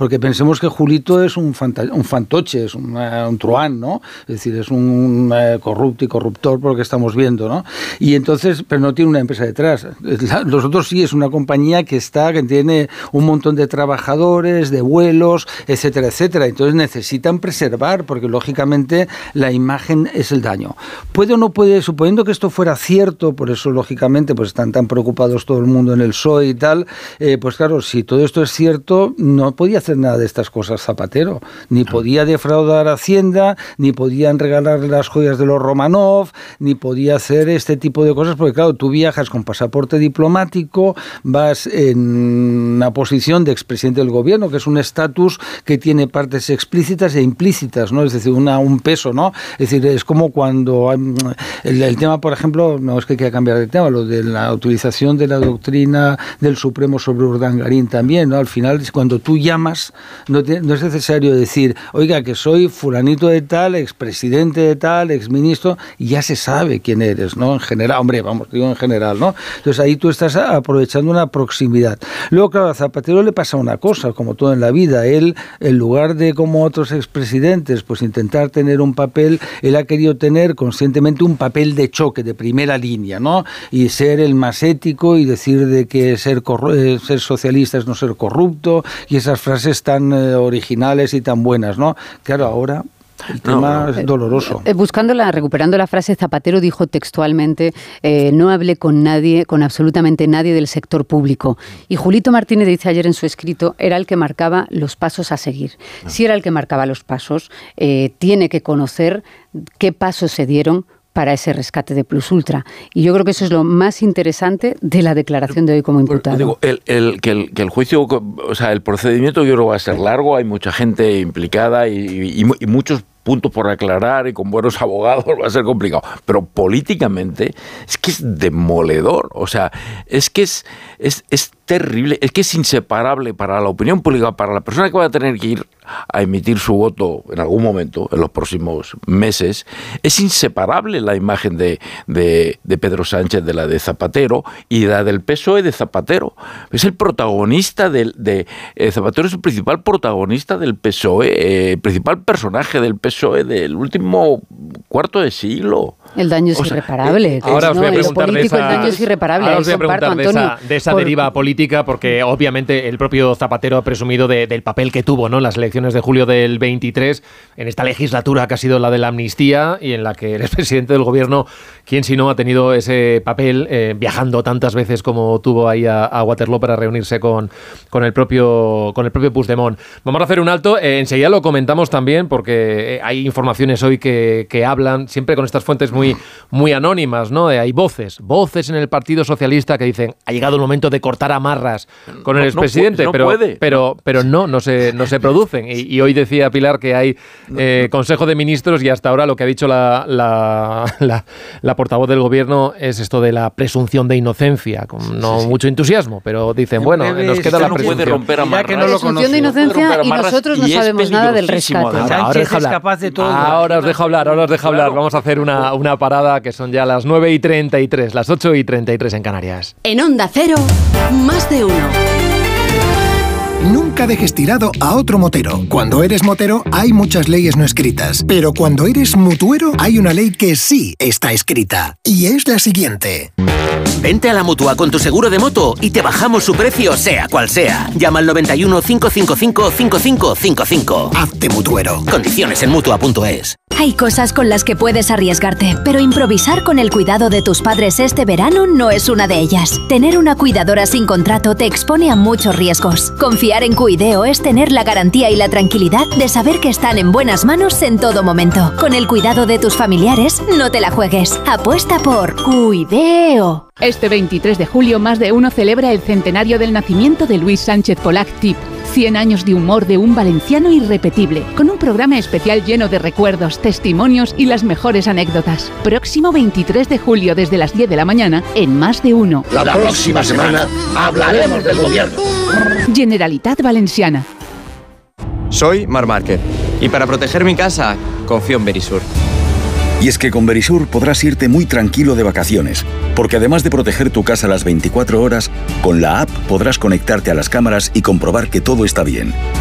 porque pensemos que Julito es un fantoche, es un truán, ¿no? Es decir, es un corrupto y corruptor por lo que estamos viendo, ¿no? Y entonces, pero no tiene una empresa detrás. Nosotros sí es una compañía que tiene un montón de trabajadores, de vuelos, etcétera, etcétera. Entonces necesitan preservar, porque lógicamente la imagen es el daño. ¿Puede o no puede? Suponiendo que esto fuera cierto, por eso lógicamente pues están tan preocupados todo el mundo en el PSOE y tal, pues claro, si todo esto es cierto, no podía hacer nada de estas cosas Zapatero, ni podía defraudar a Hacienda, ni podían regalarle las joyas de los Romanov, ni podía hacer este tipo de cosas, porque claro, tú viajas con pasaporte diplomático, vas en una posición de expresidente del gobierno, que es un estatus que tiene partes explícitas e implícitas, ¿no? Es decir, un peso, ¿no? Es decir, es como cuando el tema, por ejemplo, no es que quiera cambiar de tema, lo de la utilización de la doctrina del Supremo sobre Urdangarín también, ¿no? Al final, cuando tú llamas, no es necesario decir, oiga, que soy fulanito de tal, expresidente de tal, exministro, y ya se sabe quién eres, ¿no? En general, hombre, vamos, digo en general, ¿no? Entonces ahí tú estás aprovechando una proximidad. Luego, claro, a Zapatero le pasa una cosa, como todo en la vida, él, en lugar de como otros expresidentes, pues intentar tener un papel, él ha querido tener conscientemente un papel de choque, de primera línea, ¿no? Y ser el más ético y decir de que ser socialista es no ser corrupto, y esas frases tan originales y tan buenas, ¿no? Claro, ahora el tema es doloroso. Recuperando la frase, Zapatero dijo textualmente, no hablé con nadie, con absolutamente nadie del sector público. Y Julito Martínez dice ayer en su escrito, era el que marcaba los pasos a seguir. Si era el que marcaba los pasos, tiene que conocer qué pasos se dieron para ese rescate de Plus Ultra. Y yo creo que eso es lo más interesante de la declaración de hoy como imputado. Digo, que el juicio, o sea, el procedimiento yo creo va a ser largo, hay mucha gente implicada y muchos puntos por aclarar y con buenos abogados va a ser complicado. Pero políticamente es que es demoledor. O sea, es que es terrible, es que es inseparable para la opinión pública, para la persona que va a tener que ir a emitir su voto en algún momento, en los próximos meses, es inseparable la imagen de Pedro Sánchez de la de Zapatero y la del PSOE de Zapatero. Es el protagonista Zapatero es el principal protagonista del PSOE, el principal personaje del PSOE del último cuarto de siglo. El daño es irreparable. Ahora os voy a preguntar el daño es irreparable. Ahora os voy a preguntar de esa deriva política, porque obviamente el propio Zapatero ha presumido del papel que tuvo, ¿no?, en las elecciones de julio del 23, en esta legislatura que ha sido la de la amnistía y en la que el expresidente del gobierno, quién si no, ha tenido ese papel viajando tantas veces como tuvo ahí a Waterloo para reunirse con el propio Puigdemont. Vamos a hacer un alto, enseguida lo comentamos también, porque hay informaciones hoy que hablan, siempre con estas fuentes muy anónimas, ¿no? Hay voces en el Partido Socialista que dicen, ha llegado el momento de cortar amarras con el expresidente, pero no se producen. Y hoy decía Pilar que hay Consejo de Ministros y hasta ahora lo que ha dicho la portavoz del gobierno es esto de la presunción de inocencia, con mucho entusiasmo, pero dicen, bueno, nos queda la presunción. Puede romper amarras. La presunción de inocencia y nosotros no sabemos nada del rescate. Ahora os dejo hablar. Vamos a hacer una parada, que son ya las 9:33, las 8:33 en Canarias. En Onda Cero, más de uno. Nunca dejes tirado a otro motero. Cuando eres motero hay muchas leyes no escritas, pero cuando eres mutuero hay una ley que sí está escrita, y es la siguiente. Vente a la Mutua con tu seguro de moto y te bajamos su precio sea cual sea. Llama al 91 555 5555. Hazte mutuero. Condiciones en Mutua.es. Hay cosas con las que puedes arriesgarte, pero improvisar con el cuidado de tus padres este verano no es una de ellas. Tener una cuidadora sin contrato te expone a muchos riesgos. Confiar en Cuideo es tener la garantía y la tranquilidad de saber que están en buenas manos en todo momento. Con el cuidado de tus familiares, no te la juegues. Apuesta por Cuideo. Este 23 de julio, Más de Uno celebra el centenario del nacimiento de Luis Sánchez Polac Tip. 100 años de humor de un valenciano irrepetible, con un programa especial lleno de recuerdos, testimonios y las mejores anécdotas. Próximo 23 de julio desde las 10 de la mañana en Más de Uno. La próxima semana hablaremos del gobierno. Generalitat Valenciana. Soy Marc Márquez y para proteger mi casa confío en Verisur. Y es que con Verisur podrás irte muy tranquilo de vacaciones, porque además de proteger tu casa las 24 horas, con la app podrás conectarte a las cámaras y comprobar que todo está bien.